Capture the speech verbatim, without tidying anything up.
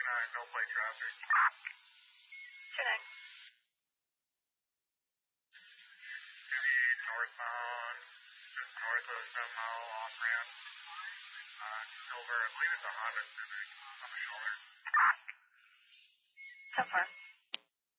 nine, no play traffic. two nine. fifty-eight northbound, just north of Seven Mile off ramp. Uh, silver, I believe it's a Honda Civic on the shoulder. So far.